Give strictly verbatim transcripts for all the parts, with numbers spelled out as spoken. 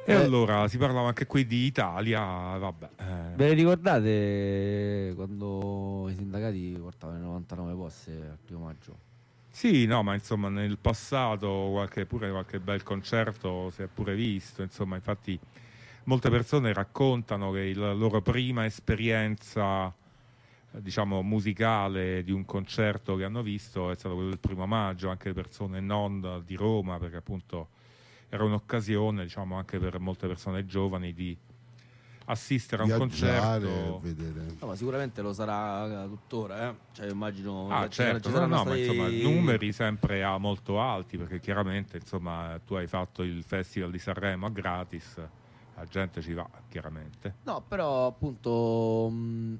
E eh. allora si parlava anche qui di Italia, vabbè. Eh. Ve le ricordate quando i sindacati portavano i novantanove posti al primo maggio? Sì, no, ma insomma nel passato qualche, pure qualche bel concerto si è pure visto, insomma, infatti molte persone raccontano che il, la loro prima esperienza, diciamo, musicale di un concerto che hanno visto è stato quello del primo maggio, anche persone non di Roma, perché appunto era un'occasione, diciamo, anche per molte persone giovani di assistere a un concerto. Vedere. No, ma sicuramente lo sarà tuttora, eh? Cioè immagino. Ah, certo, no, no, ma insomma numeri sempre a molto alti, perché chiaramente insomma tu hai fatto il Festival di Sanremo gratis, la gente ci va chiaramente. No, però appunto mh...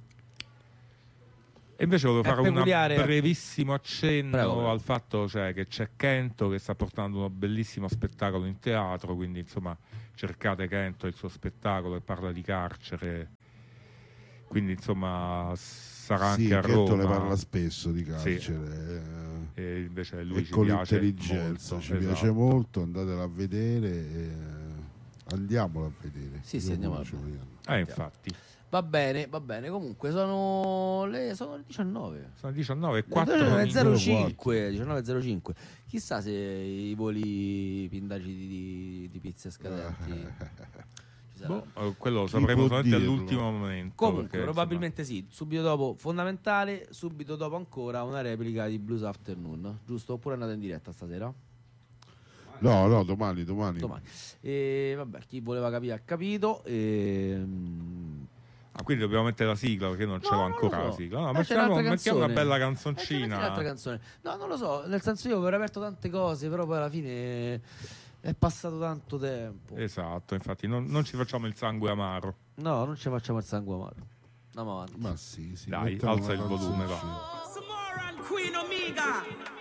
E invece volevo fare un brevissimo accenno Prego. al fatto, cioè, che c'è Kento che sta portando uno bellissimo spettacolo in teatro, quindi insomma cercate Kento e il suo spettacolo che parla di carcere, quindi insomma sarà sì, anche a Roma. Kento ne parla spesso di carcere, sì. E invece lui e ci con piace l'intelligenza, molto, ci esatto. piace molto, andatela a vedere, e... andiamola a vedere. Sì, sì, andiamo a vedere. Eh, infatti. Va bene, va bene. Comunque sono le, sono le diciannove. Sono le diciannove e quattro diciannove e zero cinque. diciannove e zero cinque. Chissà se i voli pindagiti di, di pizze scadenti. Boh, quello lo sapremo solamente all'ultimo momento. Comunque, perché, probabilmente insomma... sì. Subito dopo, fondamentale. Subito dopo ancora una replica di Blues Afternoon. Giusto? Oppure andate in diretta stasera? No, no, domani, domani. domani. E vabbè, chi voleva capire ha capito. E... Ah, quindi dobbiamo mettere la sigla perché non no, ce l'ho non ancora so. la sigla. No, eh, mettiamo, mettiamo una bella canzoncina. Eh, un'altra canzone. No, non lo so, nel senso io avevo aperto tante cose, però poi alla fine è passato tanto tempo. Esatto, infatti non, non ci facciamo il sangue amaro. No, non ci facciamo il sangue amaro. Andiamo avanti. Ma sì, sì. Dai, alza il volume, va.